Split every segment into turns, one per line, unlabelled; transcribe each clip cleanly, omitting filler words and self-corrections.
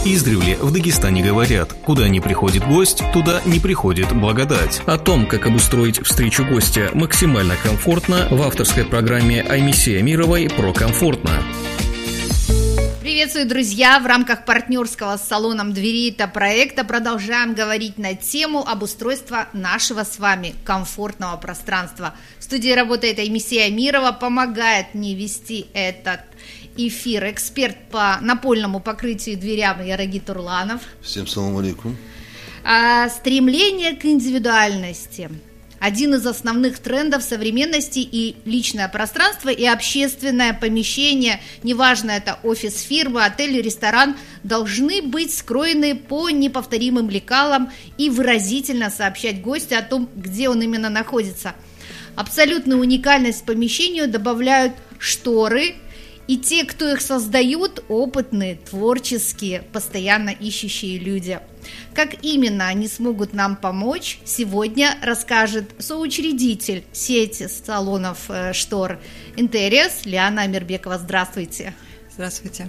Издревле в Дагестане говорят: куда не приходит гость, туда не приходит благодать. О том, как обустроить встречу гостя максимально комфортно, в авторской программе Аймисе Амировой про комфортно.
Приветствую, друзья! В рамках партнерского с салоном Двери-то проекта продолжаем говорить на тему обустройства нашего с вами комфортного пространства. В студии работает Аймисе Амирова, помогает мне вести этот эфир эксперт по напольному покрытию и дверям Ярагит Урланов.
Всем салам алейкум.
Стремление к индивидуальности. Один из основных трендов современности, и личное пространство, и общественное помещение, неважно, это офис фирмы, отель, ресторан, должны быть скроены по неповторимым лекалам и выразительно сообщать гостю о том, где он именно находится. Абсолютную уникальность помещению добавляют шторы, и те, кто их создают, опытные, творческие, постоянно ищущие люди. Как именно они смогут нам помочь, сегодня расскажет соучредитель сети салонов штор Интериас Лиана Амирбекова. Здравствуйте.
Здравствуйте.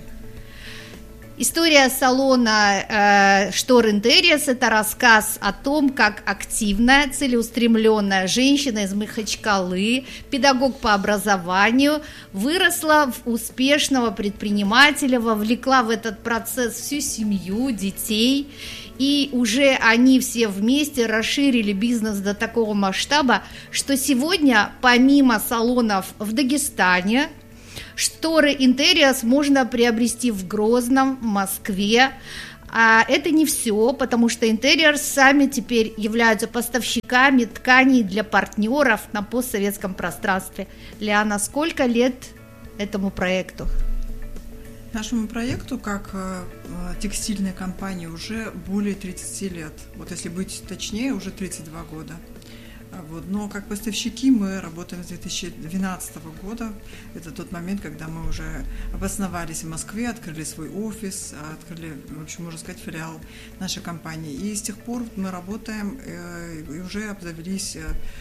История салона штор Интериас – это рассказ о том, как активная, целеустремленная женщина из Махачкалы, педагог по образованию, выросла в успешного предпринимателя, вовлекла в этот процесс всю семью, детей, и уже они все вместе расширили бизнес до такого масштаба, что сегодня помимо салонов в Дагестане, шторы Интериас можно приобрести в Грозном, в Москве. А это не все, потому что Интериас сами теперь являются поставщиками тканей для партнеров на постсоветском пространстве. Лиана, сколько лет этому проекту?
Нашему проекту, как текстильной компании, уже более 30 лет. Вот если быть точнее, уже 32 года. Вот. Но как поставщики мы работаем с 2012 года. Это тот момент, когда мы уже обосновались в Москве, открыли свой офис, открыли, в общем, можно сказать, филиал нашей компании. И с тех пор мы работаем и уже обзавелись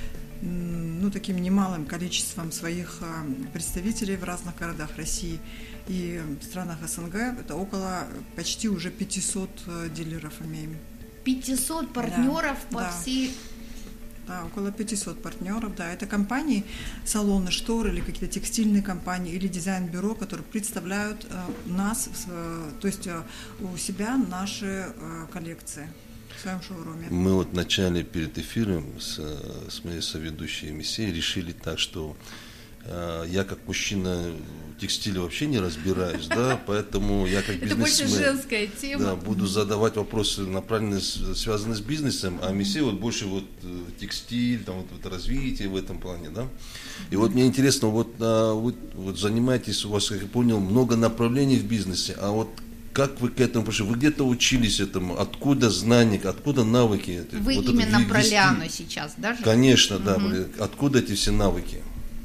таким немалым количеством своих представителей в разных городах России и в странах СНГ. Это около почти уже 500 дилеров имеем.
500 партнеров по всей...
Да, около 500 партнеров, да. Это компании, салоны штор или какие-то текстильные компании или дизайн-бюро, которые представляют нас, то есть у себя наши коллекции в своем шоуруме.
Мы вот вначале перед эфиром с моей соведущей Аймисей решили так, что я как мужчина в текстиле вообще не разбираюсь, да, поэтому я как бизнесмен,
это больше женская тема.
Да, буду задавать вопросы, направленные, связанные с бизнесом, а Аймисей вот больше вот текстиль, там вот развитие в этом плане, да. И вот мне интересно, вы занимаетесь, у вас, как я понял, много направлений в бизнесе, а вот как вы к этому пришли? Вы где-то учились этому? Откуда знания, откуда навыки?
Вы вот именно про Лиану сейчас, да?
Конечно, да. Откуда эти все навыки?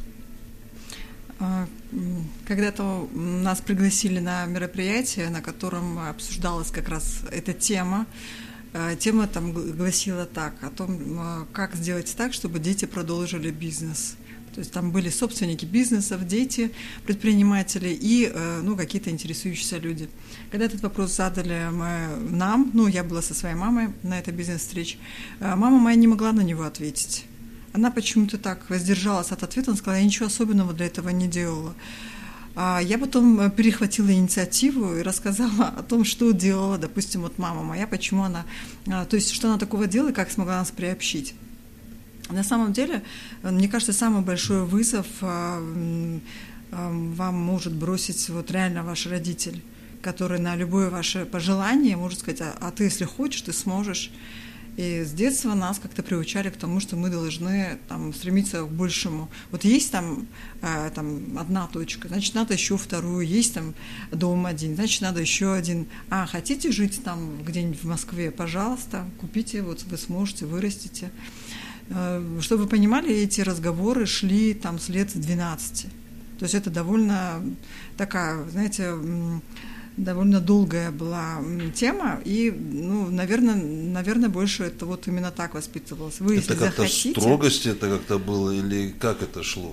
Когда-то нас пригласили на мероприятие, на котором обсуждалась как раз эта тема. Тема там гласила так, о том, как сделать так, чтобы дети продолжили бизнес. То есть там были собственники бизнесов, дети, предприниматели и какие-то интересующиеся люди. Когда этот вопрос задали нам, я была со своей мамой на этой бизнес-встрече, мама моя не могла на него ответить. Она почему-то так воздержалась от ответа, она сказала, я ничего особенного для этого не делала. Я потом перехватила инициативу и рассказала о том, что делала, допустим, вот мама моя, почему она, то есть что она такого делала и как смогла нас приобщить. На самом деле, мне кажется, самый большой вызов вам может бросить вот реально ваш родитель, который на любое ваше пожелание может сказать, а ты, если хочешь, ты сможешь. И с детства нас как-то приучали к тому, что мы должны стремиться к большему. Вот есть там одна точка, значит, надо еще вторую. Есть там дом один, значит, надо еще один. Хотите жить там где-нибудь в Москве? Пожалуйста, купите, вот вы сможете, вырастите. Чтобы вы понимали, эти разговоры шли с лет 12. То есть это довольно такая, знаете, довольно долгая была тема, и, наверное, больше это вот именно так воспитывалось. Вы,
это как-то в строгости это как-то было, или как это шло?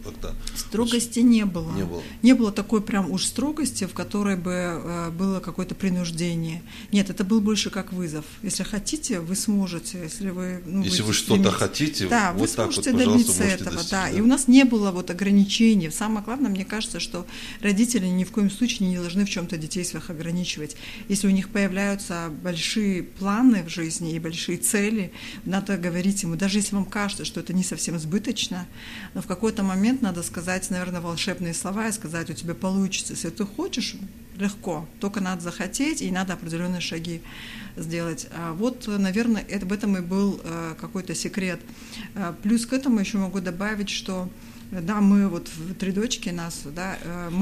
как-то...
Строгости не было.
Не было.
Не было такой прям уж строгости, в которой бы было какое-то принуждение. Нет, это был больше как вызов. Если хотите, вы сможете. Если вы,
если вы что-то хотите,
да,
вот
вы
так
сможете
вот, пожалуйста,
добиться
можете
этого.
достичь,
Да.
да.
И у нас не было вот ограничений. Самое главное, мне кажется, что родители ни в коем случае не должны в чем-то детей своих ограничивать. Если у них появляются большие планы в жизни и большие цели, надо говорить ему, даже если вам кажется, что это не совсем сбыточно, но в какой-то момент надо сказать, наверное, волшебные слова и сказать, у тебя получится. Если ты хочешь, легко, только надо захотеть, и надо определенные шаги сделать. Вот, наверное, в этом и был какой-то секрет. Плюс к этому еще могу добавить, что да, мы вот 3 дочки нас, да,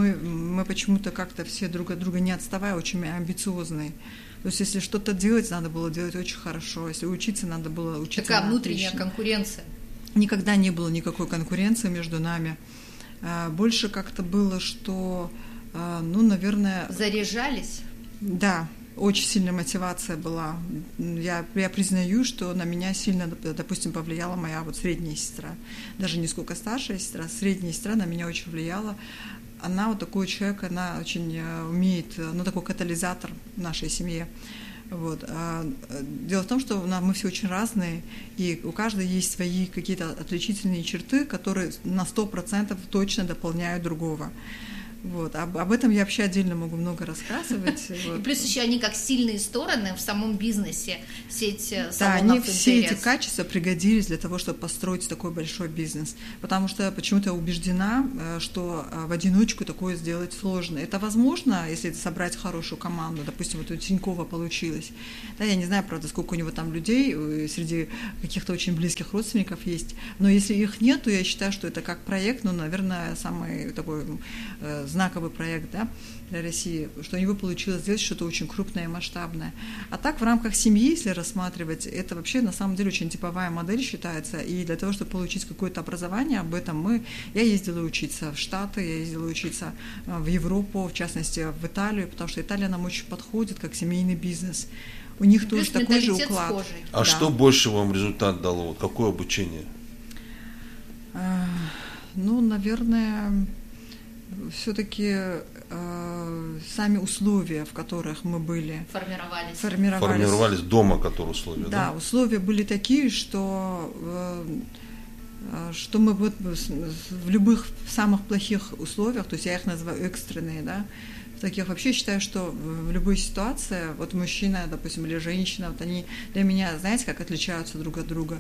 мы почему-то как-то все друг от друга не отставая, очень амбициозные. То есть, если что-то делать, надо было делать очень хорошо. Если учиться, надо было учиться.
Такая внутренняя конкуренция.
Никогда не было никакой конкуренции между нами. Больше как-то было, что, наверное...
Заряжались?
Да, очень сильная мотивация была. Я признаю, что на меня сильно, допустим, повлияла моя вот средняя сестра. Даже не сколько старшая сестра, средняя сестра на меня очень влияла. Она вот такой человек, она очень умеет, такой катализатор в нашей семье. Вот. Дело в том, что мы все очень разные, и у каждой есть свои какие-то отличительные черты, которые на 100% точно дополняют другого. Вот. Об этом я вообще отдельно могу много рассказывать.
И плюс еще они как сильные стороны в самом бизнесе, сеть салонов
Да, они
«Интерес».
все эти качества пригодились для того, чтобы построить такой большой бизнес. Потому что почему-то убеждена, что в одиночку такое сделать сложно. Это возможно, если собрать хорошую команду. Допустим, вот у Тинькова получилось. Да, я не знаю, правда, сколько у него там людей, среди каких-то очень близких родственников есть. Но если их нет, то я считаю, что это как проект, наверное, самый такой знаковый проект, да, для России, что у него получилось сделать что-то очень крупное и масштабное. А так в рамках семьи, если рассматривать, это вообще на самом деле очень типовая модель считается, и для того, чтобы получить какое-то образование, об этом я ездила учиться в Штаты, я ездила учиться в Европу, в частности в Италию, потому что Италия нам очень подходит как семейный бизнес. У них
плюс
тоже такой же уклад.
схожий.
А что больше вам результат дало? Какое обучение?
Наверное, все-таки сами условия, в которых мы были,
формировались дома, которые условия, да?
Да, условия были такие, что мы вот в любых самых плохих условиях, то есть я их называю экстренные, да, в таких вообще считаю, что в любой ситуации, вот мужчина, допустим, или женщина, вот они для меня, знаете, как отличаются друг от друга.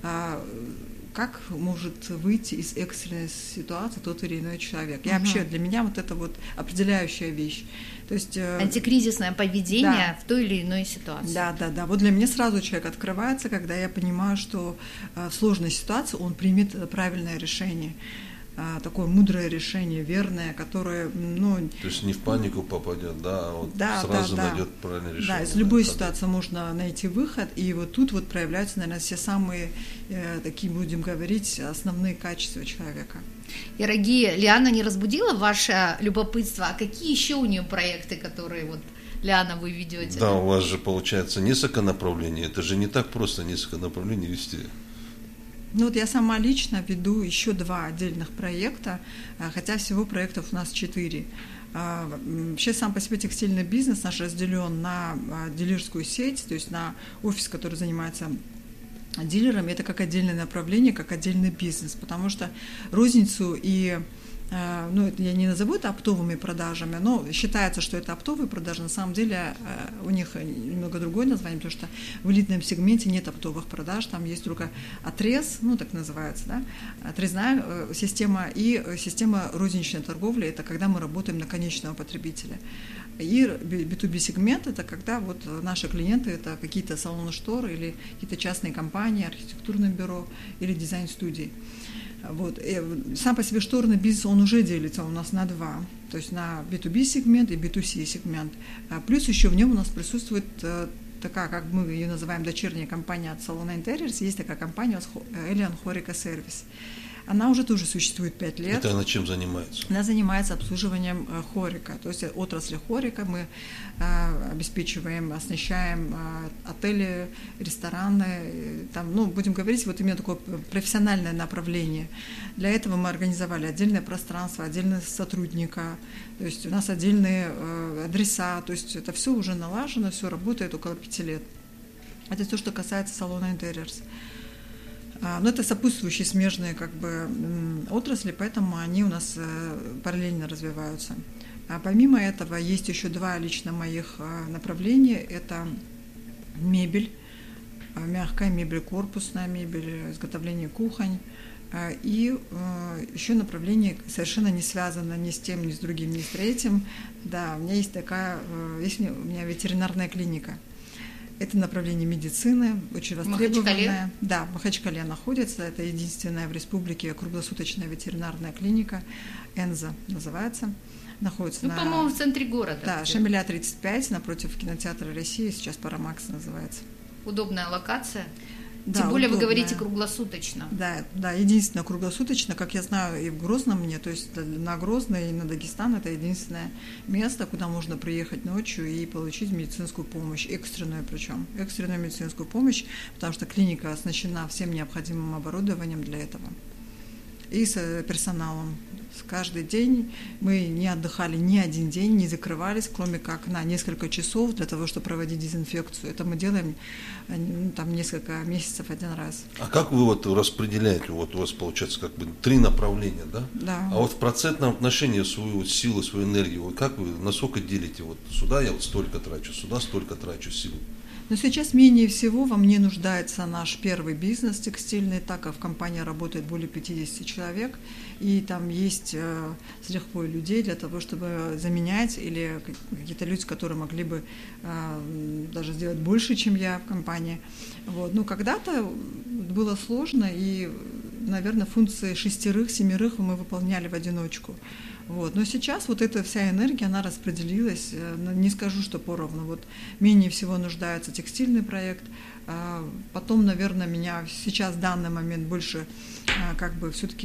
Как может выйти из экстренной ситуации тот или иной человек. Вообще, для меня вот это вот определяющая вещь. То есть,
антикризисное поведение в той или иной ситуации.
Да. Вот для меня сразу человек открывается, когда я понимаю, что в сложной ситуации он примет правильное решение. Такое мудрое решение, верное, которое...
То есть не в панику попадет, да, а вот сразу найдет правильное решение.
Да, из любой ситуации можно найти выход, и вот тут вот проявляются, наверное, все самые, такие, будем говорить, основные качества человека.
Ироги, Лиана не разбудила ваше любопытство? А какие еще у нее проекты, которые вот, Лиана, вы ведете?
Да, у вас же получается несколько направлений, это же не так просто несколько направлений вести.
Вот я сама лично веду еще 2 отдельных проекта, хотя всего проектов у нас 4. Вообще сам по себе текстильный бизнес наш разделен на дилерскую сеть, то есть на офис, который занимается дилерами. Это как отдельное направление, как отдельный бизнес, потому что розницу и я не назову это оптовыми продажами, но считается, что это оптовые продажи. На самом деле у них немного другое название, потому что в элитном сегменте нет оптовых продаж, там есть только отрез, так называется, да, отрезная система и система розничной торговли, это когда мы работаем на конечного потребителя. И B2B сегмент – это когда вот наши клиенты – это какие-то салоны штор или какие-то частные компании, архитектурное бюро или дизайн-студии. Вот. И сам по себе шторный бизнес, он уже делится у нас на 2, то есть на B2B сегмент и B2C сегмент. Плюс еще в нем у нас присутствует такая, как мы ее называем, дочерняя компания от салона Интерьерс, есть такая компания Elian Horeca Service. Она уже тоже существует 5 лет.
Это она чем занимается?
Она занимается обслуживанием хорика, то есть отрасли хорика. Мы обеспечиваем, оснащаем отели, рестораны. Там, будем говорить, вот именно такое профессиональное направление. Для этого мы организовали отдельное пространство, отдельного сотрудника, то есть у нас отдельные адреса, то есть это все уже налажено, все работает около 5 лет. Это то, что касается салона Interiors. Но это сопутствующие смежные отрасли, поэтому они у нас параллельно развиваются. А помимо этого есть еще 2 лично моих направления. Это мебель, мягкая мебель, корпусная мебель, изготовление кухонь. И еще направление совершенно не связано ни с тем, ни с другим, ни с третьим. Да, у меня есть у меня ветеринарная клиника. Это направление медицины, очень востребованное. Да, в Махачкале находится. Это единственная в республике круглосуточная ветеринарная клиника. Энза называется. Находится
по-моему, в центре города.
Да, Шамиля 35, напротив кинотеатра России, сейчас Парамакс называется.
Удобная локация.
Да,
тем более
удобная.
Вы говорите круглосуточно.
Да, единственное круглосуточно, как я знаю, и в Грозном то есть на Грозный и на Дагестан это единственное место, куда можно приехать ночью и получить медицинскую помощь, экстренную медицинскую помощь, потому что клиника оснащена всем необходимым оборудованием для этого. И с персоналом. Каждый день мы не отдыхали ни один день, не закрывались, кроме как на несколько часов для того, чтобы проводить дезинфекцию. Это мы делаем несколько месяцев один раз.
А как вы распределяете? У вас получается 3 направления, да?
Да.
А в процентном отношении свою силу, свою энергию, как вы, насколько делите? Сюда я столько трачу, сюда столько трачу силы.
Но сейчас менее всего во мне нуждается наш первый бизнес текстильный, так как в компании работает более 50 человек, и там есть с лихвой людей для того, чтобы заменять, или какие-то люди, которые могли бы даже сделать больше, чем я в компании. Когда-то было сложно, и, наверное, функции 6-7 мы выполняли в одиночку. Но сейчас эта вся энергия, она распределилась, не скажу, что поровну. Менее всего нуждается текстильный проект, потом, наверное, меня сейчас в данный момент больше все-таки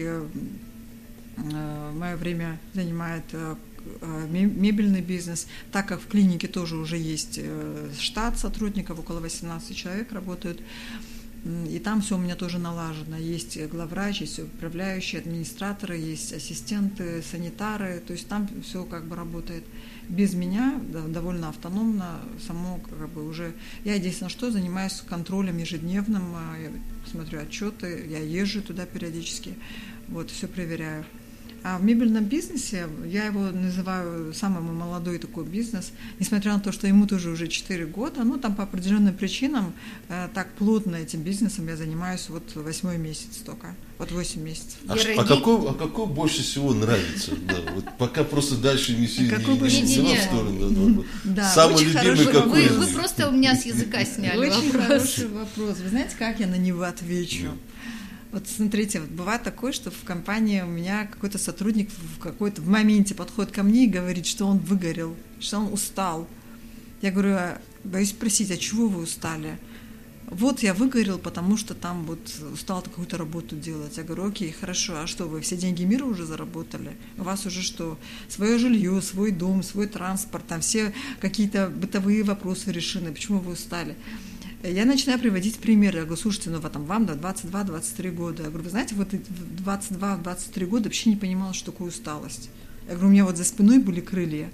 мое время занимает мебельный бизнес, так как в клинике тоже уже есть штат сотрудников, около 18 человек работают. И там все у меня тоже налажено. Есть главврач, есть управляющие, администраторы, есть ассистенты, санитары. То есть там все работает без меня, довольно автономно. Уже я единственное, что занимаюсь контролем ежедневным. Я смотрю отчеты, я езжу туда периодически, все проверяю. А в мебельном бизнесе я его называю самый молодой такой бизнес, несмотря на то, что ему тоже уже 4 года, там по определенным причинам так плотно этим бизнесом я занимаюсь 8-й месяц только, 8 месяцев.
А какой больше всего нравится? Пока просто дальше не в сторону. Самый любимый какой?
Вы просто у меня с языка сняли
вопрос. Очень хороший вопрос. Вы знаете, как я на него отвечу? Смотрите, бывает такое, что в компании у меня какой-то сотрудник в моменте подходит ко мне и говорит, что он выгорел, что он устал. Я говорю, боюсь спросить, а чего вы устали? Я выгорел, потому что там устал какую-то работу делать. Я говорю, окей, хорошо, а что, вы все деньги мира уже заработали? У вас уже что, свое жилье, свой дом, свой транспорт, там все какие-то бытовые вопросы решены, почему вы устали? Я начинаю приводить примеры. Я говорю, слушайте, вам 22-23 года. Я говорю, вы знаете, в 22-23 года вообще не понимала, что такое усталость. Я говорю, у меня за спиной были крылья.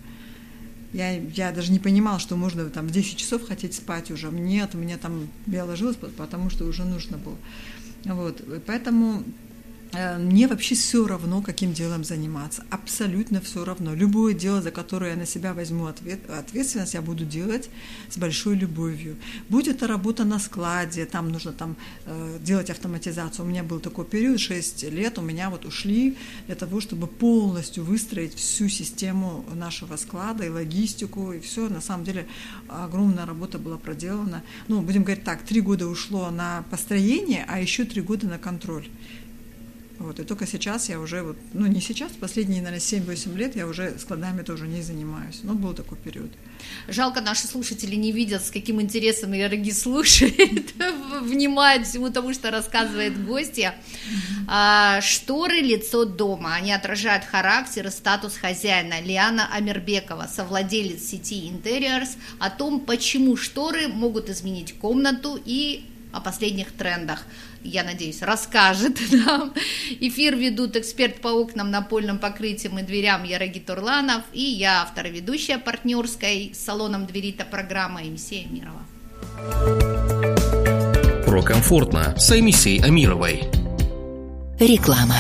Я даже не понимала, что можно в 10 часов хотеть спать уже. Нет, я ложилась, потому что уже нужно было. Поэтому мне вообще все равно, каким делом заниматься. Абсолютно все равно. Любое дело, за которое я на себя возьму ответственность, я буду делать с большой любовью. Будь это работа на складе, там нужно делать автоматизацию. У меня был такой период, 6 лет у меня ушли для того, чтобы полностью выстроить всю систему нашего склада и логистику, и все. На самом деле огромная работа была проделана. Будем говорить так, 3 года ушло на построение, а еще 3 года на контроль. Вот, и только сейчас я уже, вот, ну не сейчас, последние, наверное, 7-8 лет я уже складами тоже не занимаюсь. Но был такой период.
Жалко, наши слушатели не видят, с каким интересом Ирги слушает, внимает всему тому, что рассказывает гостья. Шторы – лицо дома. Они отражают характер и статус хозяина. Лиана Амирбекова, совладелец сети Interiors, о том, почему шторы могут изменить комнату и о последних трендах, я надеюсь, расскажет нам. Эфир ведут эксперт по окнам, напольным покрытиям и дверям Ярагит Урланов и я, автор и ведущая партнерской с салоном Дверита программы Аймисея Амирова.
Про комфортно с Аймисеей Амировой.
Реклама.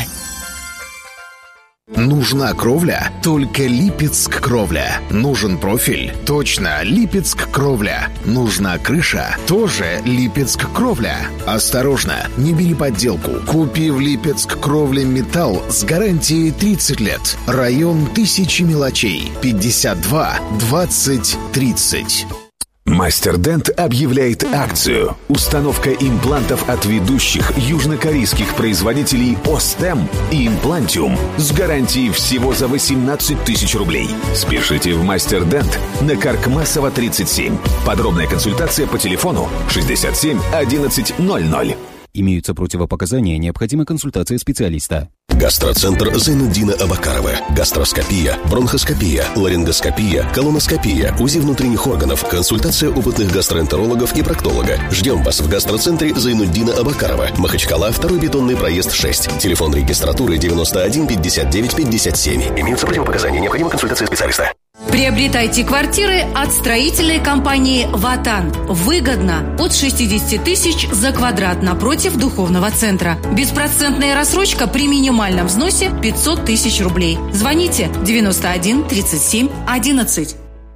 Нужна кровля? Только Липецк кровля. Нужен профиль? Точно, Липецк кровля. Нужна крыша? Тоже Липецк кровля. Осторожно, не бери подделку. Купи в Липецк кровля металл с гарантией 30 лет. Район 1000 мелочей. 52 20 30.
Мастер Дент объявляет акцию. Установка имплантов от ведущих южнокорейских производителей Остем и Имплантиум с гарантией всего за 18 тысяч рублей. Спешите в Мастер Дент на Каркмасова 37. Подробная консультация по телефону 67 11 00.
Имеются противопоказания, необходима консультация специалиста.
Гастроцентр Зайнуддина Абакарова. Гастроскопия, бронхоскопия, ларингоскопия, колоноскопия, УЗИ внутренних органов, консультация опытных гастроэнтерологов и проктолога. Ждем вас в гастроцентре Зайнуддина Абакарова. Махачкала, 2-й бетонный проезд 6. Телефон регистратуры 91 59 57. Имеются противопоказания, необходима консультация специалиста.
Приобретайте квартиры от строительной компании «Ватан». Выгодно от 60 тысяч за квадрат напротив духовного центра. Беспроцентная рассрочка при минимальном взносе 500 тысяч рублей. Звоните 91 37 11.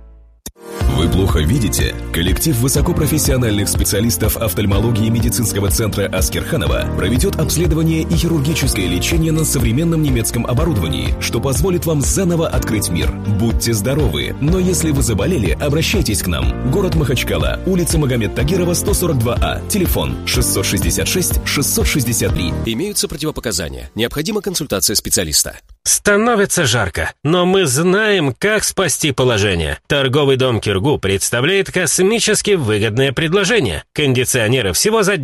Вы плохо видите? Коллектив высокопрофессиональных специалистов офтальмологии медицинского центра Аскерханова проведет обследование и хирургическое лечение на современном немецком оборудовании, что позволит вам заново открыть мир. Будьте здоровы, но если вы заболели, обращайтесь к нам. Город Махачкала, улица Магомед Тагирова, 142А, телефон 666-663.
Имеются противопоказания. Необходима консультация специалиста.
Становится жарко, но мы знаем, как спасти положение. Торговый дом «Киргу» представляет космически выгодное предложение. Кондиционеры всего за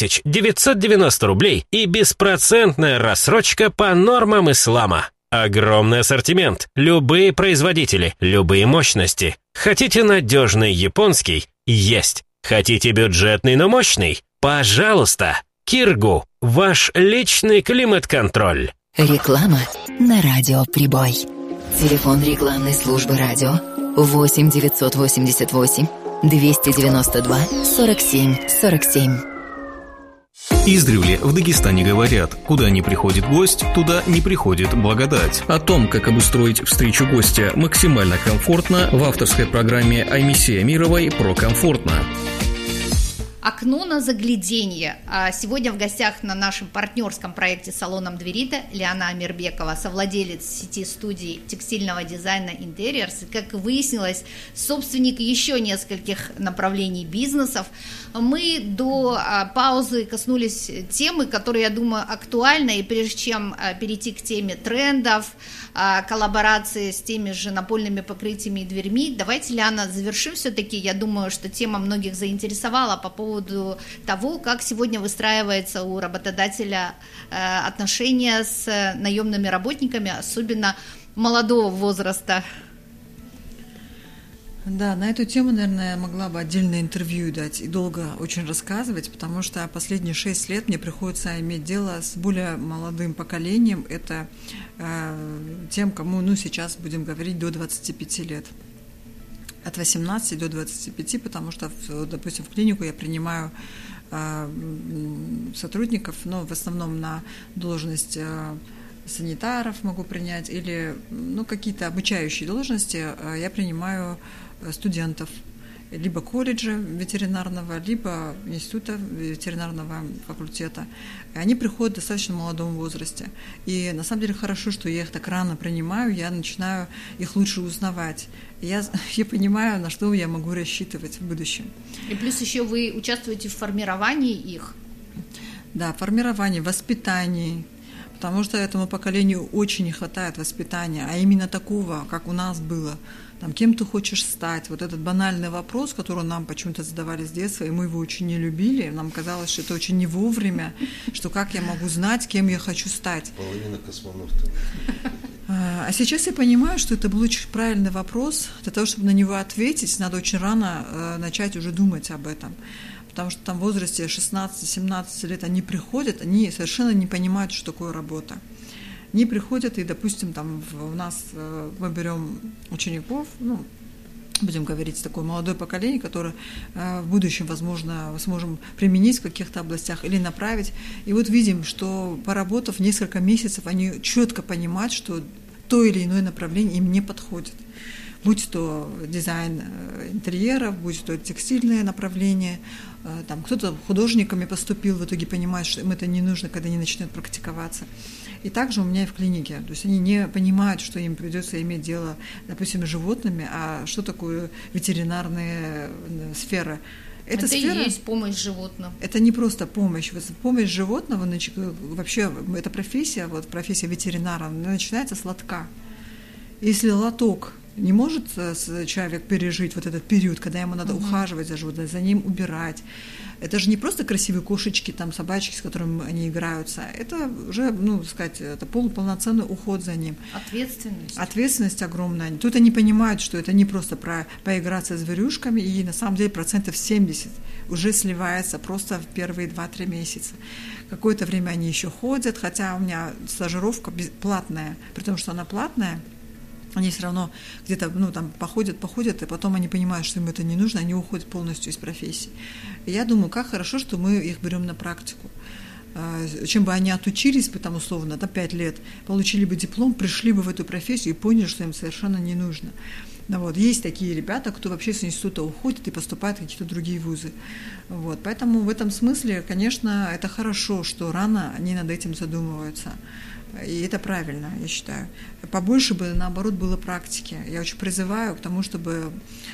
9990 рублей и беспроцентная рассрочка по нормам ислама. Огромный ассортимент, любые производители, любые мощности. Хотите надежный японский? Есть. Хотите бюджетный, но мощный? Пожалуйста. «Киргу» – ваш личный климат-контроль.
Реклама на радио «Прибой». Телефон рекламной службы радио 8 988 292 47 47.
Издревле в Дагестане говорят: куда не приходит гость, туда не приходит благодать. О том, как обустроить встречу гостя максимально комфортно, в авторской программе Аймисея Амировой про комфортно.
Окно на загляденье. Сегодня в гостях на нашем партнерском проекте салоном Дверита Лиана Амирбекова, совладелец сети студий текстильного дизайна Interiors, и, как выяснилось, собственник еще нескольких направлений бизнесов. Мы до паузы коснулись темы, которая, я думаю, актуальна, и прежде чем перейти к теме трендов, коллаборации с теми же напольными покрытиями и дверьми, давайте, Лиана, завершим все-таки. Я думаю, что тема многих заинтересовала по поводу того, как сегодня выстраивается у работодателя отношения с наемными работниками, особенно молодого возраста.
Да, на эту тему, наверное, я могла бы отдельное интервью дать и долго очень рассказывать, потому что последние 6 лет мне приходится иметь дело с более молодым поколением. Это тем, кому, сейчас будем говорить, до 25 лет. От 18 до 25, потому что, допустим, в клинику я принимаю сотрудников, но в основном на должность санитаров могу принять, или какие-то обучающие должности я принимаю студентов либо колледжа ветеринарного, либо института ветеринарного факультета. И они приходят в достаточно молодом возрасте. И на самом деле хорошо, что я их так рано принимаю, я начинаю их лучше узнавать. Я понимаю, на что я могу рассчитывать в будущем.
И плюс еще вы участвуете в формировании их.
Да, формировании, воспитании. потому что этому поколению очень не хватает воспитания, а именно такого, как у нас было. Там, кем ты хочешь стать? Вот этот банальный вопрос, который нам почему-то задавали с детства, и мы его очень не любили. Нам казалось, что это очень не вовремя, что как я могу знать, кем я хочу стать.
Половина космонавтов.
А сейчас я понимаю, что это был очень правильный вопрос. Для того, чтобы на него ответить, надо очень рано начать уже думать об этом. Потому что там в возрасте 16-17 лет они приходят, они совершенно не понимают, что такое работа. Они приходят, и, допустим, там у нас мы берем учеников, ну, будем говорить, такое молодое поколение, которое в будущем, возможно, сможем применить в каких-то областях или направить. И вот видим, что поработав несколько месяцев, они четко понимают, что то или иное направление им не подходит. Будь то дизайн интерьеров, будь то текстильное направление, там кто-то художниками поступил, в итоге понимает, что им это не нужно, когда они начнут практиковаться. И также у меня и в клинике. То есть они не понимают, что им придется иметь дело, допустим, с животными, а что такое ветеринарная сфера.
Это сфера, и есть помощь животным.
Это не просто помощь. Помощь животного, вообще эта профессия, вот профессия ветеринара, начинается с лотка. Если лоток не может человек пережить вот этот период, когда ему надо ухаживать за животным, за ним убирать. Это же не просто красивые кошечки, там, собачки, с которыми они играются. Это уже, ну, сказать, это полноценный уход за ним.
Ответственность.
Ответственность огромная. Тут они понимают, что это не просто про поиграться с зверюшками, и на самом деле 70% уже сливается просто в первые 2-3 месяца. Какое-то время они еще ходят, хотя у меня стажировка платная, при том, что она платная, они все равно где-то, ну, там, походят, и потом они понимают, что им это не нужно, они уходят полностью из профессии. И я думаю, как хорошо, что мы их берем на практику. Чем бы они отучились бы, там, условно, 5 лет, получили бы диплом, пришли бы в эту профессию и поняли, что им совершенно не нужно. Ну, вот. Есть такие ребята, кто вообще с института уходит и поступает в какие-то другие вузы. Вот. Поэтому в этом смысле, конечно, это хорошо, что рано они над этим задумываются. И это правильно, я считаю. Побольше бы, наоборот, было практики. Я очень призываю к тому, чтобы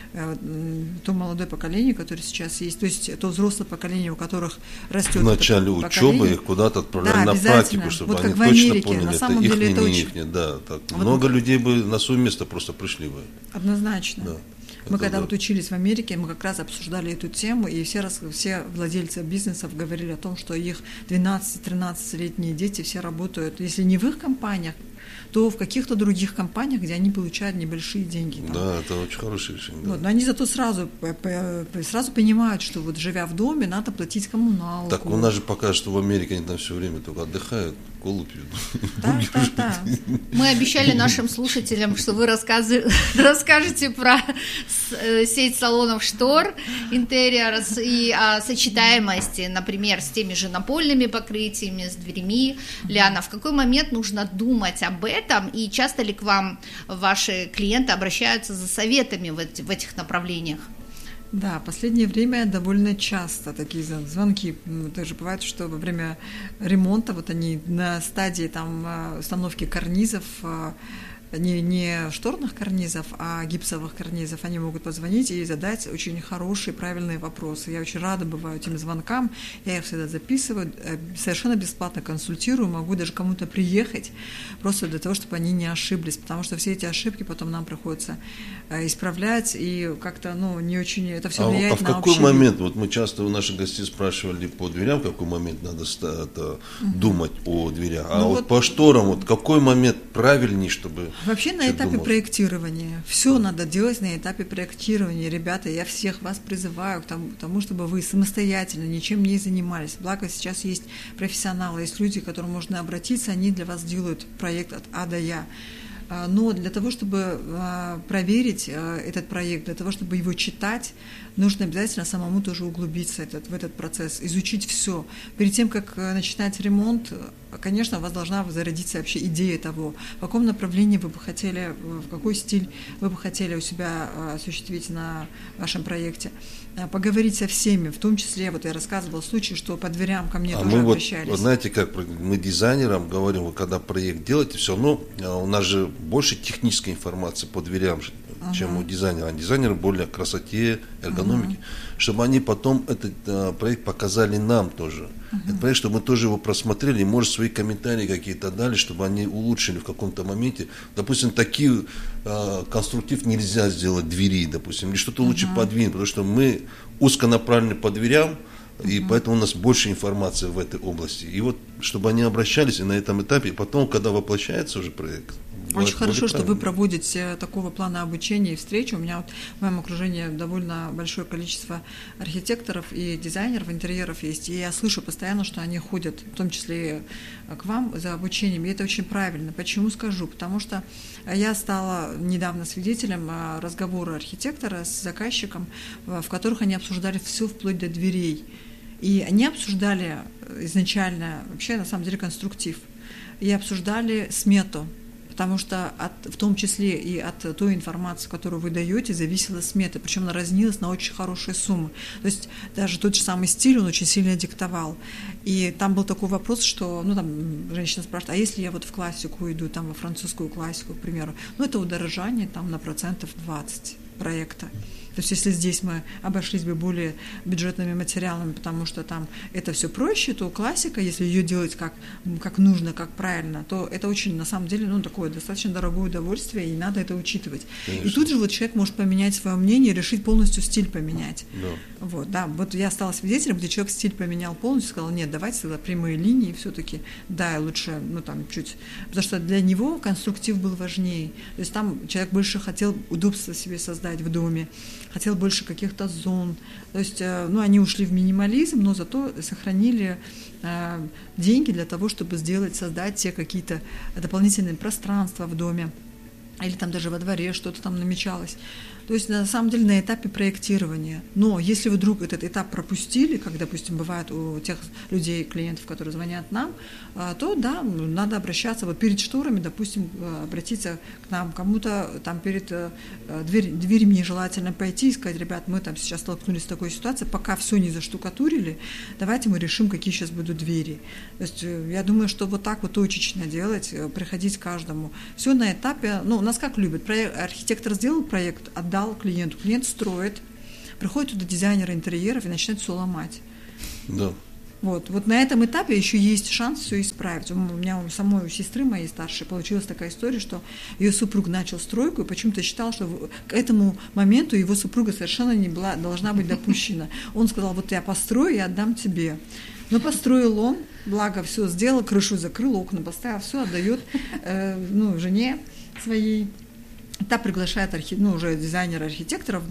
то молодое поколение, которое сейчас есть, то есть то взрослое поколение, у которых растет
в начале учебы, их куда-то отправляли на практику, чтобы вот они точно Америке, поняли, это их, деле, это очень... Да, так. Вот много людей бы на свое место просто пришли бы.
Однозначно. Да. Мы когда вот учились в Америке, мы как раз обсуждали эту тему, и все владельцы бизнесов говорили о том, что их 12-13-летние дети все работают, если не в их компаниях, то в каких-то других компаниях, где они получают небольшие деньги. Там.
Да, это очень хорошее решение. Да.
Вот, но они зато сразу понимают, что вот живя в доме, надо платить коммуналку.
Так у нас же пока что в Америке они там все время только отдыхают, колу пьют.
Да. Мы обещали нашим слушателям, что вы расскажете про сеть салонов штор, интерьерс и о сочетаемости, например, с теми же напольными покрытиями, с дверьми. Лиана, в какой момент нужно думать об этом, и часто ли к вам ваши клиенты обращаются за советами в этих направлениях?
Да, в последнее время довольно часто такие звонки. Тоже бывает, что во время ремонта, вот они на стадии там установки карнизов, не шторных карнизов, а гипсовых карнизов, они могут позвонить и задать очень хорошие, правильные вопросы. Я очень рада бываю этим звонкам, я их всегда записываю, совершенно бесплатно консультирую, могу даже кому-то приехать, просто для того, чтобы они не ошиблись, потому что все эти ошибки потом нам приходится исправлять, и как-то, не очень, это все влияет на общий...
А в какой момент, вот мы часто у наших гостей спрашивали по дверям, в какой момент надо думать о дверях, а вот по шторам, вот какой момент правильней, чтобы...
Вообще на этапе проектирования. Все надо делать на этапе проектирования. Ребята, я всех вас призываю к тому, чтобы вы самостоятельно ничем не занимались. Благо сейчас есть профессионалы, есть люди, к которым можно обратиться, они для вас делают проект от А до Я. Но для того, чтобы проверить этот проект, для того, чтобы его читать, нужно обязательно самому тоже углубиться в этот процесс, изучить все. Перед тем, как начинать ремонт, конечно, у вас должна зародиться вообще идея того, в каком направлении вы бы хотели, в какой стиль вы бы хотели у себя осуществить на вашем проекте. Поговорить со всеми, в том числе, вот я рассказывала случай, что по дверям ко мне тоже обращались.
Вот знаете, как мы дизайнерам говорим, вы когда проект делаете, все равно у нас же больше технической информации по дверям чем у дизайнера. А дизайнер более красоте, эргономике. Чтобы они потом этот проект показали нам тоже. Этот проект, чтобы мы тоже его просмотрели, и, может, свои комментарии какие-то дали, чтобы они улучшили в каком-то моменте. Допустим, такие конструктив нельзя сделать двери, допустим, или что-то лучше подвинуть, потому что мы узко направлены по дверям, и поэтому у нас больше информации в этой области. И вот, чтобы они обращались и на этом этапе, и потом, когда воплощается уже проект.
Очень хорошо, что вы проводите такого плана обучения и встречи. У меня вот в моем окружении довольно большое количество архитекторов и дизайнеров интерьеров есть. И я слышу постоянно, что они ходят, в том числе и к вам, за обучением. И это очень правильно. Почему скажу? Потому что я стала недавно свидетелем разговора архитектора с заказчиком, в которых они обсуждали все вплоть до дверей. И они обсуждали изначально вообще на самом деле конструктив. И обсуждали смету. Потому что в том числе и от той информации, которую вы даете, зависела смета, причем она разнилась на очень хорошие суммы. То есть даже тот же самый стиль он очень сильно диктовал. И там был такой вопрос, что, там женщина спрашивает, а если я вот в классику иду, там во французскую классику, к примеру, это удорожание там на 20% проекта. То есть если здесь мы обошлись бы более бюджетными материалами, потому что там это все проще, то классика, если ее делать как нужно, как правильно, то это очень, на самом деле, такое достаточно дорогое удовольствие, и надо это учитывать. Конечно. И тут же вот человек может поменять свое мнение, решить полностью стиль поменять. Да. Вот я стала свидетелем, где человек стиль поменял полностью, сказал, нет, давайте тогда прямые линии все-таки, да, лучше, чуть, потому что для него конструктив был важнее. То есть там человек больше хотел удобства себе создать в доме, хотел больше каких-то зон. То есть, они ушли в минимализм, но зато сохранили деньги для того, чтобы создать те какие-то дополнительные пространства в доме. Или там даже во дворе что-то там намечалось. То есть, на самом деле, на этапе проектирования. Но если вы вдруг этот этап пропустили, как, допустим, бывает у тех людей, клиентов, которые звонят нам, то, да, надо обращаться. Вот перед шторами, допустим, обратиться к нам, кому-то там перед дверями нежелательно пойти и сказать, ребят, мы там сейчас столкнулись с такой ситуацией, пока все не заштукатурили, давайте мы решим, какие сейчас будут двери. То есть, я думаю, что вот так вот точечно делать, приходить к каждому. Все на этапе, у нас как любят, архитектор сделал проект, отдал клиенту, клиент строит, приходит туда дизайнер интерьеров и начинает все ломать.
Да.
Вот на этом этапе еще есть шанс все исправить. У меня у самой сестры моей старшей получилась такая история, что ее супруг начал стройку и почему-то считал, что к этому моменту его супруга совершенно не должна быть допущена. Он сказал, вот я построю и отдам тебе. Но построил он, благо все сделал, крышу закрыл, окна поставил, все отдает жене своей. Та приглашает уже дизайнера-архитекторов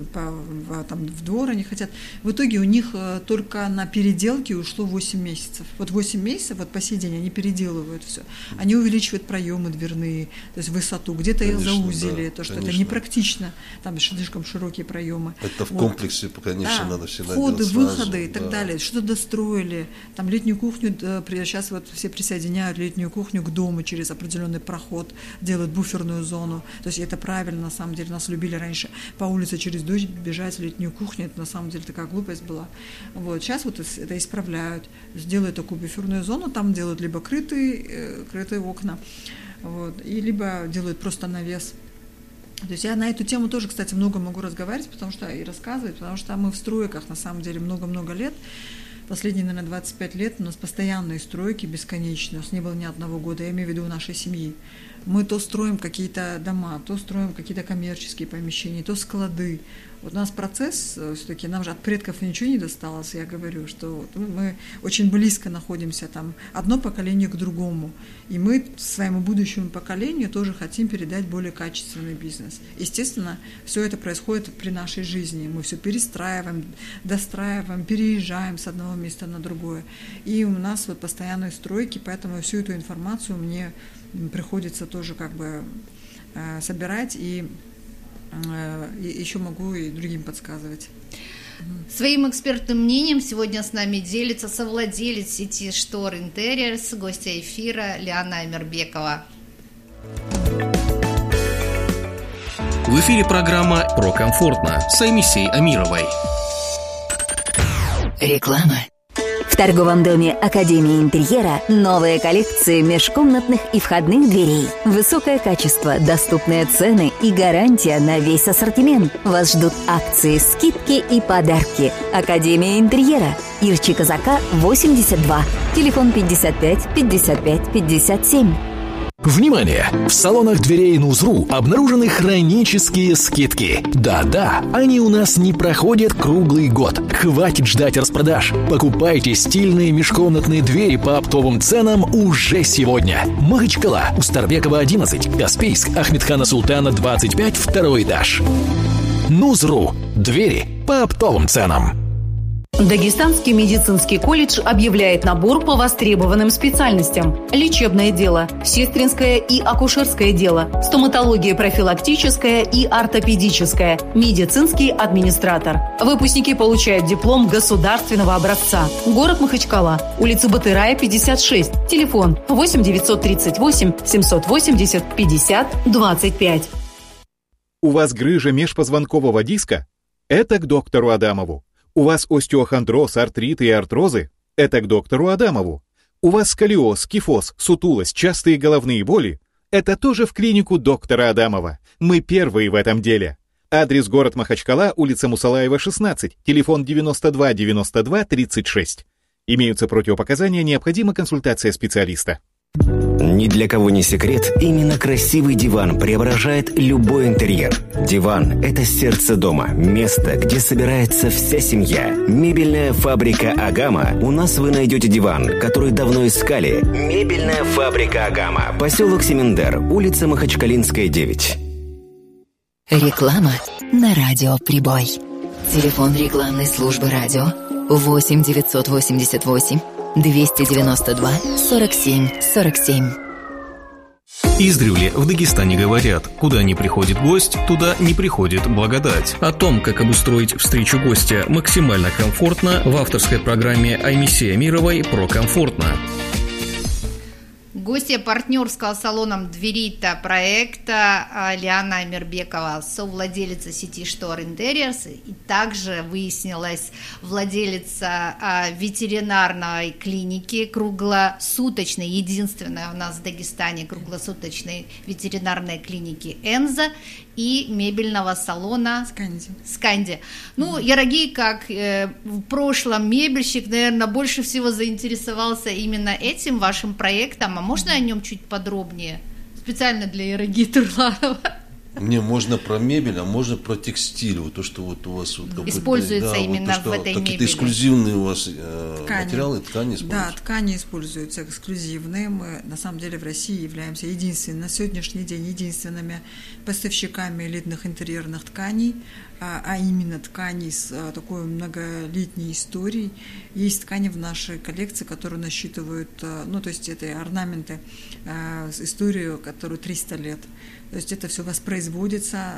в двор они хотят. В итоге у них только на переделки ушло 8 месяцев. Вот 8 месяцев, вот по сей день они переделывают все. Они увеличивают проемы дверные, то есть высоту. Где-то их заузили, то что это непрактично, там слишком широкие проемы.
Это в комплексе, конечно, надо всегда
входы,
делать сразу,
выходы и так далее. Что-то достроили. Там летнюю кухню, сейчас вот все присоединяют летнюю кухню к дому через определенный проход, делают буферную зону. То есть это правильно, на самом деле, нас любили раньше по улице через дождь бежать в летнюю кухню, это на самом деле такая глупость была. Вот. Сейчас вот это исправляют, сделают такую буферную зону, там делают либо крытые окна, и либо делают просто навес. То есть я на эту тему тоже, кстати, много могу разговаривать, и рассказывать, потому что мы в стройках, на самом деле, много-много лет. Последние, наверное, 25 лет у нас постоянные стройки бесконечные, у нас не было ни одного года, я имею в виду нашей семьи. Мы то строим какие-то дома, то строим какие-то коммерческие помещения, то склады. Вот у нас процесс, все-таки нам же от предков ничего не досталось, я говорю, что мы очень близко находимся, там, одно поколение к другому. И мы своему будущему поколению тоже хотим передать более качественный бизнес. Естественно, все это происходит при нашей жизни. Мы все перестраиваем, достраиваем, переезжаем с одного места на другое. И у нас вот постоянные стройки, поэтому всю эту информацию мне приходится тоже собирать и еще могу и другим подсказывать.
Своим экспертным мнением сегодня с нами делится совладелец сети штор Interiors, гостья эфира Лиана Амирбекова.
В эфире программа «Про комфортно» с Аймисей Амировой.
Реклама. торговом доме Академии интерьера новые коллекции межкомнатных и входных дверей. Высокое качество, доступные цены и гарантия на весь ассортимент. Вас ждут акции, скидки и подарки. Академия интерьера. Ирчи Казака, 82. Телефон 55 55 57.
Внимание! В салонах дверей Нузру обнаружены хронические скидки. Да-да, они у нас не проходят круглый год. Хватит ждать распродаж. Покупайте стильные межкомнатные двери по оптовым ценам уже сегодня. Махачкала, Устарбекова, 11, Каспийск, Ахмедхана Султана, 25, второй этаж. Нузру. Двери по оптовым ценам.
Дагестанский медицинский колледж объявляет набор по востребованным специальностям. Лечебное дело, сестринское и акушерское дело, стоматология профилактическая и ортопедическая, медицинский администратор. Выпускники получают диплом государственного образца. Город Махачкала, улица Батырая, 56, телефон 8 938 780 50 25.
У вас грыжа межпозвонкового диска? Это к доктору Адамову. У вас остеохондроз, артриты и артрозы? Это к доктору Адамову. У вас сколиоз, кифоз, сутулость, частые головные боли? Это тоже в клинику доктора Адамова. Мы первые в этом деле. Адрес: город Махачкала, улица Мусалаева, 16, телефон 92 92 36. Имеются противопоказания, необходима консультация специалиста.
Ни для кого не секрет, именно красивый диван преображает любой интерьер. Диван – это сердце дома, место, где собирается вся семья. Мебельная фабрика «Агама». У нас вы найдете диван, который давно искали. Мебельная фабрика «Агама». Поселок Семендер, улица Махачкалинская, 9.
Реклама на радио «Прибой». Телефон рекламной службы радио 8 988 292 47 47.
Издревле в Дагестане говорят: куда не приходит гость, туда не приходит благодать. О том, как обустроить встречу гостя максимально комфортно, в авторской программе Аймисе Амировой про комфортно.
Гостья партнерского салона «Дверита» проекта Лиана Амирбекова, совладелица сети «Штор Интерьерс», и также выяснилась владелица ветеринарной клиники круглосуточной, единственная у нас в Дагестане круглосуточной ветеринарной клиники «Энза», и мебельного салона «Сканди». Ну, Ярагий, как в прошлом мебельщик, наверное, больше всего заинтересовался именно этим вашим проектом. А можно о нем чуть подробнее? Специально для Яраги Турланова.
Мне можно про мебель, а можно про текстиль. Вот то, что вот у вас вот
используется именно
вот то,
в этой мебели.
Какие-то эксклюзивные у вас материалы, ткани используются?
Да, ткани используются эксклюзивные. Мы, на самом деле, в России являемся единственными, на сегодняшний день единственными поставщиками элитных интерьерных тканей, а именно тканей с такой многолетней историей. Есть ткани в нашей коллекции, которые насчитывают, ну, то есть это орнаменты с историей, которую 300 лет. То есть это все воспроизводится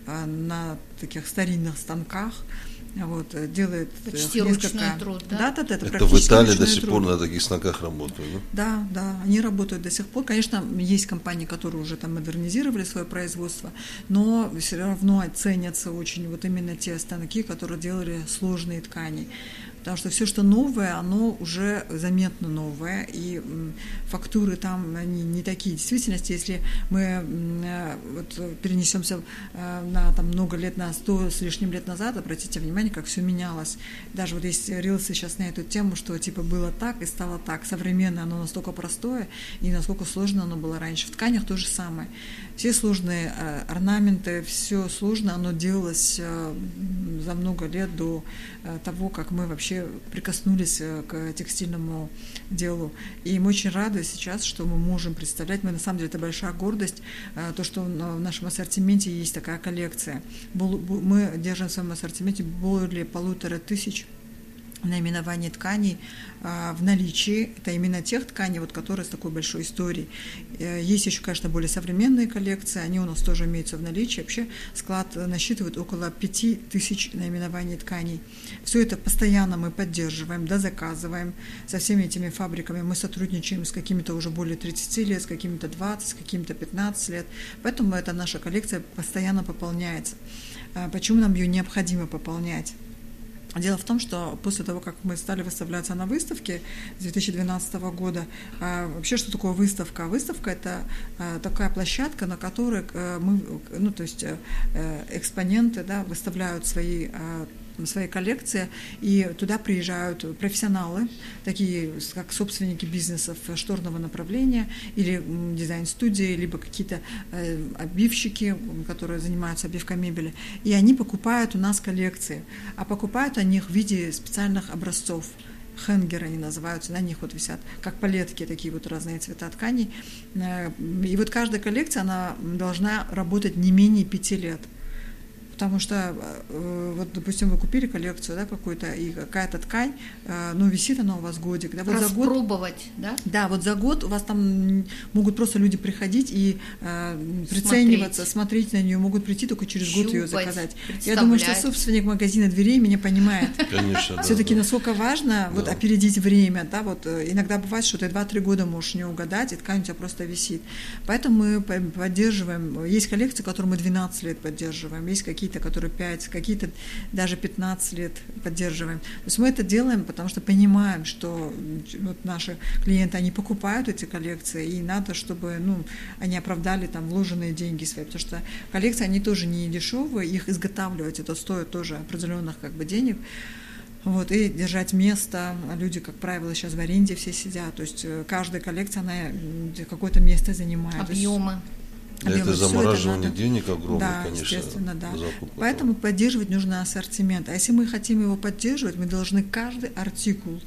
на таких старинных станках. Вот, делает
почти ручной труд, да?
Да,
это в Италии до сих пор на таких станках работают, да?
Да, они работают до сих пор. Конечно, есть компании, которые уже там модернизировали свое производство, но все равно ценятся очень вот именно те станки, которые делали сложные ткани. Потому что все, что новое, оно уже заметно новое, и фактуры там они не такие. В действительности, если мы вот перенесемся на там, много лет, на 100 с лишним лет назад, обратите внимание, как все менялось. Даже вот есть рилсы сейчас на эту тему, что типа было так и стало так. Современное оно настолько простое, и насколько сложно оно было раньше. В тканях то же самое. Все сложные орнаменты, все сложно, оно делалось за много лет до того, как мы вообще прикоснулись к текстильному делу. И мы очень рады сейчас, что мы можем представлять, мы на самом деле это большая гордость, то, что в нашем ассортименте есть такая коллекция. Мы держим в своем ассортименте более 1500 наименований тканей в наличии. Это именно тех тканей, вот, которые с такой большой историей. Есть еще, конечно, более современные коллекции, они у нас тоже имеются в наличии. Вообще склад насчитывает около 5000 наименований тканей. Все это постоянно мы поддерживаем, дозаказываем. Со всеми этими фабриками мы сотрудничаем с какими-то уже более 30 лет, с какими-то 20, с какими-то 15 лет. Поэтому эта наша коллекция постоянно пополняется. Почему нам ее необходимо пополнять? Дело в том, что после того, как мы стали выставляться на выставке с 2012 года, вообще что такое выставка? Выставка – это такая площадка, на которой мы, экспоненты, да, выставляют свои коллекции, и туда приезжают профессионалы, такие как собственники бизнесов шторного направления или дизайн-студии, либо какие-то обивщики, которые занимаются обивкой мебели, и они покупают у нас коллекции, а покупают они их в виде специальных образцов. Хенгеры они называются, на них вот висят, как палетки, такие вот разные цвета тканей. И вот каждая коллекция, она должна работать не менее 5 лет. Потому что, вот, допустим, вы купили коллекцию, да, какую-то, и какая-то ткань, висит она у вас годик. Да, вот
распробовать, да?
Да, вот за год у вас там могут просто люди приходить и прицениваться, смотреть на нее, могут прийти только через год ее заказать. Я думаю, что собственник магазина дверей меня понимает.
Конечно,
все-таки насколько важно вот опередить время, да, вот иногда бывает, что ты 2-3 года можешь не угадать, и ткань у тебя просто висит. Поэтому мы поддерживаем, есть коллекции, которые мы 12 лет поддерживаем, есть какие-то, которые 5, какие-то даже 15 лет поддерживаем. То есть мы это делаем, потому что понимаем, что вот наши клиенты, они покупают эти коллекции, и надо, чтобы они оправдали там вложенные деньги свои, потому что коллекции, они тоже не дешевые, их изготавливать, это стоит тоже определенных денег. Вот, и держать место. Люди, как правило, сейчас в аренде все сидят, то есть каждая коллекция, она какое-то место занимает.
Объемы.
Это замораживание денег огромное,
да,
конечно.
Естественно, да. Поэтому поддерживать нужно ассортимент. А если мы хотим его поддерживать, мы должны каждый артикул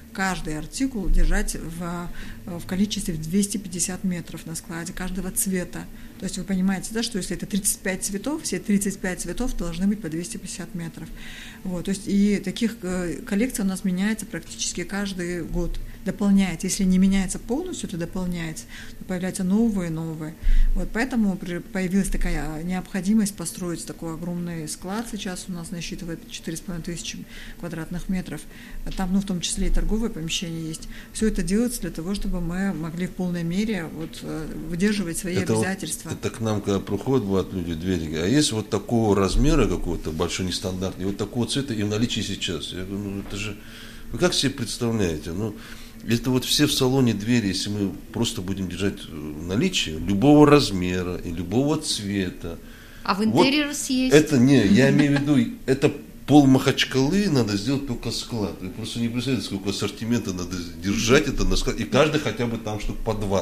держать в количестве в 250 метров на складе, каждого цвета. То есть вы понимаете, да, что если это 35 цветов, все 35 цветов должны быть по 250 метров. Вот, то есть и таких коллекций у нас меняется практически каждый год. Дополняется. Если не меняется полностью, то дополняется. Появляются новые. Вот поэтому появилась такая необходимость построить такой огромный склад. Сейчас у нас насчитывает 4500 квадратных метров. Там, в том числе и торговое помещение есть. Все это делается для того, чтобы мы могли в полной мере выдерживать свои обязательства.
Это к нам, когда проходят, бывают люди, двери, а есть вот такого размера какого-то большой нестандартный, вот такого цвета и в наличии сейчас. Я говорю, это же, вы как себе представляете? Это вот все в салоне двери, если мы просто будем держать в наличии любого размера и любого цвета.
А в интерьерс есть?
Это я имею в виду, это пол Махачкалы надо сделать только склад. Вы просто не представляете, сколько ассортимента надо держать это на складе. И каждый хотя бы там штук по 20.